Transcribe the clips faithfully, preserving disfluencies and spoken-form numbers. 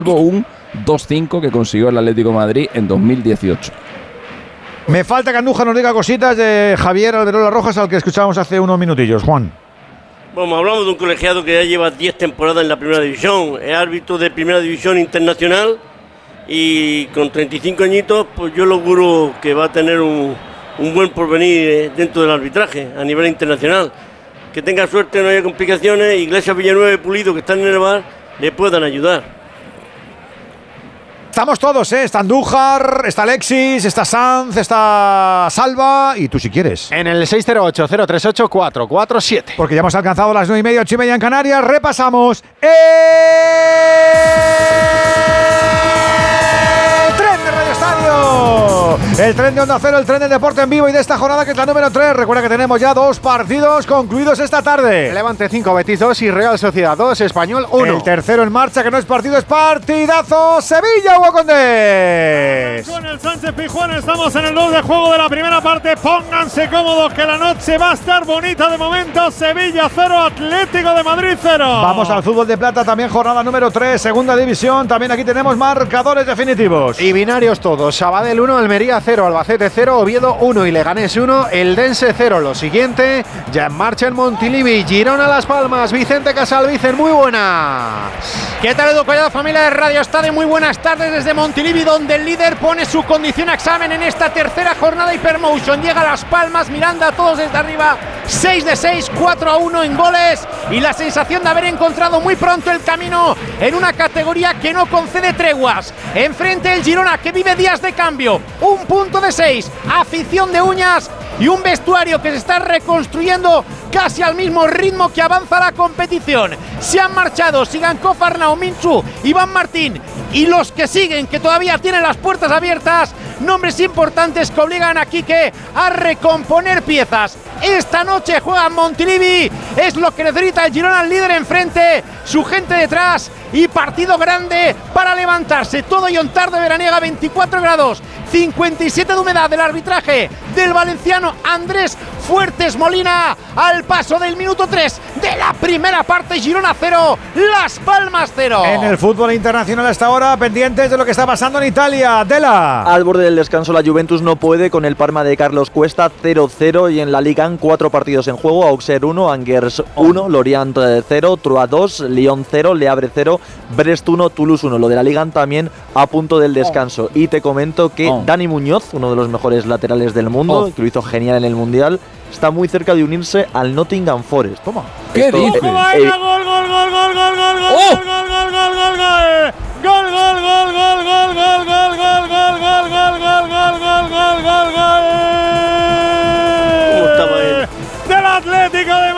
un dos cinco que consiguió el Atlético de Madrid en dos mil dieciocho. Me falta que Andújar nos diga cositas de Javier Alberola Rojas, al que escuchábamos hace unos minutillos. Juan. Bueno, hablamos de un colegiado que ya lleva diez temporadas en la primera división, es árbitro de primera división internacional y con treinta y cinco añitos, pues yo lo auguro que va a tener un, un buen porvenir dentro del arbitraje a nivel internacional. Que tenga suerte, no haya complicaciones, Iglesias, Villanueva y Pulido, que están en el bar, le puedan ayudar. Estamos todos, ¿eh? Está Andújar, está Alexis, está Sanz, está Salva y tú si quieres. En el seis cero ocho, cero tres ocho, cuatro cuatro siete. Porque ya hemos alcanzado las nueve y media, ocho y media en Canarias. Repasamos el tren de Radio Estadio. El tren de Onda Cero, el tren del deporte en vivo y de esta jornada que es la número tres. Recuerda que tenemos ya dos partidos concluidos esta tarde. Levante cinco, Betis dos y Real Sociedad dos, Español uno. El tercero en marcha, que no es partido, es partidazo. Sevilla, Hugo Condés. Con el Sánchez Pizjuán estamos en el dos de juego de la primera parte. Pónganse cómodos que la noche va a estar bonita de momento. Sevilla cero, Atlético de Madrid cero. Vamos al fútbol de plata, también jornada número tres, segunda división. También aquí tenemos marcadores definitivos. Y binarios todos. Sabadell uno, Almería cero, Albacete cero, Oviedo uno y Leganés uno, Eldense cero. Lo siguiente, ya en marcha en Montilivi, Girona Las Palmas, Vicente Casalvicen, muy buenas. ¿Qué tal, Edu Collado, familia de Radio Estadio? Muy buenas tardes desde Montilivi, donde el líder pone su condición a examen en esta tercera jornada Hypermotion. Llega a Las Palmas, Miranda a todos desde arriba, seis de seis, cuatro a uno en goles y la sensación de haber encontrado muy pronto el camino en una categoría que no concede treguas. Enfrente el Girona, que vive días de cambio, un punto de seis, afición de uñas y un vestuario que se está reconstruyendo casi al mismo ritmo que avanza la competición. Se han marchado Sigankov, Arnau, Minchu, Iván Martín y los que siguen, que todavía tienen las puertas abiertas, nombres importantes que obligan a Quique a recomponer piezas. Esta noche juega Montilivi, es lo que necesita el Girona, el líder enfrente, su gente detrás y partido grande para levantarse. Todo y ontar de veraniega, veinticuatro grados, cincuenta y siete de humedad del arbitraje del valenciano Andrés Fuertes Molina al paso del minuto tres de la primera parte. Girona cero, Las Palmas cero. En el fútbol internacional hasta ahora, pendientes de lo que está pasando en Italia. Dela. Al borde del descanso la Juventus no puede con el Parma de Carlos Cuesta cero cero y en la Liga cuatro partidos en juego. Auxerre uno, Angers uno, Lorient cero, Troyes dos, Lyon cero, Le Havre cero, Brest uno, Toulouse uno. Lo de la Liga también a punto del descanso. Y te comento que oh. Dani Muñoz, uno de los mejores laterales del mundo, oh. que lo hizo genial en el Mundial, está muy cerca de unirse al Nottingham Forest. Toma. ¿Qué dices? Gol, gol, gol, gol, gol, gol, gol, gol, ¡Oh! gol, gol, gol, gol, gol. Gol, gol, gol, gol, gol, gol, gol, gol, gol, gol, gol, gol, gol, gol, gol, gol, gol. ¿Cómo estaba él? Del Atlético de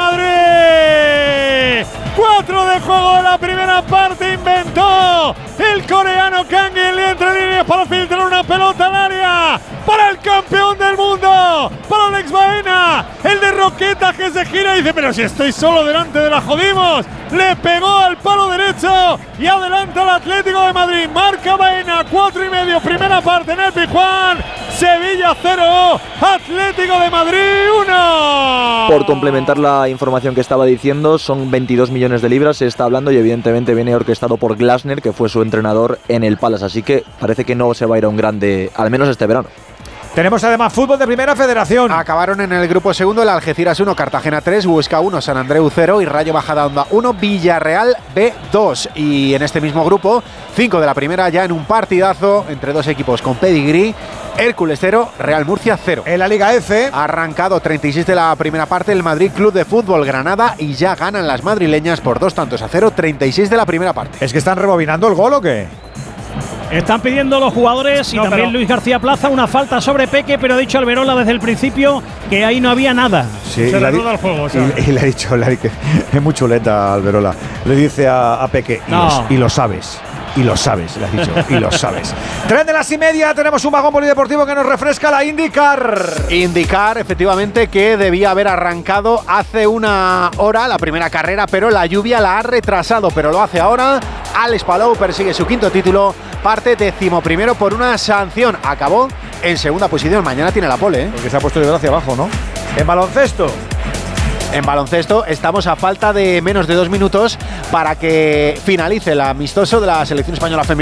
Madrid. Cuatro de juego en la primera parte, inventó el coreano Kang en entre líneas para filtrar una pelota al área para el campeón del mundo, para Alex Baena, el de Roqueta, que se gira y dice: pero si estoy solo delante de la jodimos. Le pegó al palo derecho y adelanta el Atlético de Madrid. Marca Baena, cuatro y medio, primera parte en el Pizjuán. Sevilla cero, Atlético de Madrid uno. Por complementar la información que estaba diciendo, son veintidós millones de libras, se está hablando, y evidentemente viene orquestado por Glasner, que fue su entrenador en el Palace, así que parece que no se va a ir a un grande, al menos este verano. Tenemos además fútbol de primera federación. Acabaron en el grupo segundo el Algeciras uno, Cartagena tres, Huesca uno, San Andreu cero y Rayo Majadahonda uno, Villarreal B dos. Y en este mismo grupo, cinco de la primera ya en un partidazo entre dos equipos con pedigrí. Hércules cero, Real Murcia cero. En la Liga F, arrancado treinta y seis de la primera parte el Madrid Club de Fútbol Granada y ya ganan las madrileñas por dos tantos a cero, treinta y seis de la primera parte. ¿Es que están rebobinando el gol o qué? Están pidiendo los jugadores y no, también Luis García Plaza una falta sobre Peque, pero ha dicho Alberola desde el principio que ahí no había nada. Sí, se le reanuda el juego. O sea. y, y le ha dicho, le ha dicho, es muy chuleta Alberola. Le dice a, a Peque, y, no. los, y lo sabes. Y lo sabes, le has dicho, y lo sabes. Tres de las y media, tenemos un vagón polideportivo que nos refresca la IndyCar. IndyCar, efectivamente, que debía haber arrancado hace una hora la primera carrera, pero la lluvia la ha retrasado, pero lo hace ahora. Alex Palou persigue su quinto título, parte decimoprimero por una sanción. Acabó en segunda posición, mañana tiene la pole, ¿eh? Porque se ha puesto el dedo hacia abajo, ¿no? En baloncesto. En baloncesto estamos a falta de menos de dos minutos para que finalice el amistoso de la selección española femenina